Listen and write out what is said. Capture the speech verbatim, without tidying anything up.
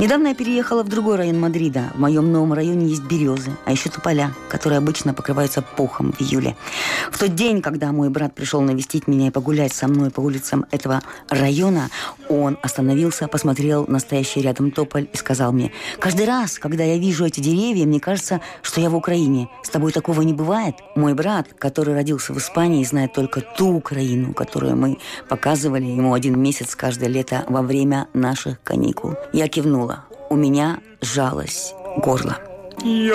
Недавно я переехала в другой район Мадрида. В моем новом районе есть березы, а еще тополя, которые обычно покрываются пухом в июле. В тот день, когда мой брат пришел навестить меня и погулять со мной по улицам этого района, он остановился, посмотрел на стоящий рядом тополь и сказал мне: «Каждый раз, когда я вижу эти деревья, мне кажется, что я в Украине. С тобой такого не бывает?» Мой брат, который родился в Испании, знает только ту Украину, которую мы показывали ему один месяц каждое лето во время наших каникул. Я кивнула. У меня сжалось горло.